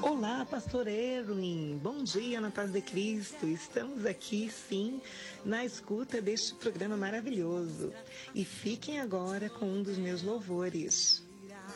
Olá, pastor Erwin. Bom dia na paz de Cristo. Estamos aqui, sim, na escuta deste programa maravilhoso. E fiquem agora com um dos meus louvores.